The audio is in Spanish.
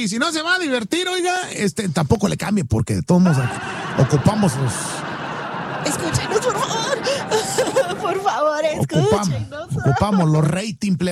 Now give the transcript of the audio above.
Y si no se va a divertir, oiga, tampoco le cambie, porque de todos modos ocupamos los... Escúchenos, por favor. Por favor, escúchenos. Ocupamos los rating.